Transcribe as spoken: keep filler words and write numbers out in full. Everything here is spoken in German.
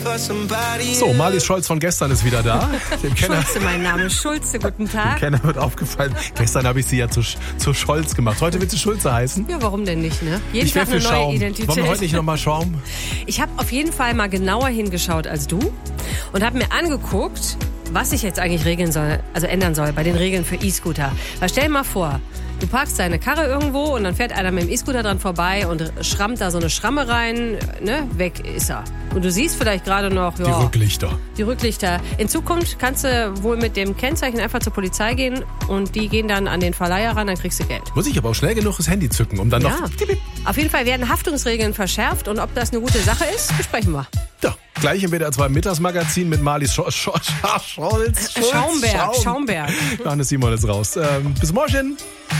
So, Marlies Scholz von gestern ist wieder da. Dem Kenner, Schulze, mein Name. Schulze, guten dem Tag. Kenner wird aufgefallen, gestern habe ich sie ja zu, zu Scholz gemacht. Heute wird sie Schulze heißen. Ja, warum denn nicht, ne? Jeden Ich wär Tag eine für neue Schaum. Identität. Wollen wir heute nicht nochmal Schaum? Ich habe auf jeden Fall mal genauer hingeschaut als du und habe mir angeguckt, was ich jetzt eigentlich regeln soll, also ändern soll bei den Regeln für E-Scooter. Weil stell dir mal vor, du parkst deine Karre irgendwo und dann fährt einer mit dem E-Scooter dran vorbei und schrammt da so eine Schramme rein, ne? Weg ist er. Und du siehst vielleicht gerade noch, ja, Die Rücklichter. die Rücklichter. In Zukunft kannst du wohl mit dem Kennzeichen einfach zur Polizei gehen und die gehen dann an den Verleiher ran, dann kriegst du Geld. Muss ich aber auch schnell genug das Handy zücken, um dann Ja. noch... Auf jeden Fall werden Haftungsregeln verschärft und ob das eine gute Sache ist, besprechen wir. Ja, gleich im W D R zwei Mittagsmagazin mit Marlies Scho Scho Scho Scholz. Schulz, Schaumberg, Schaum. Schaumberg. Johannes Simon ist raus. Ähm, bis morgen.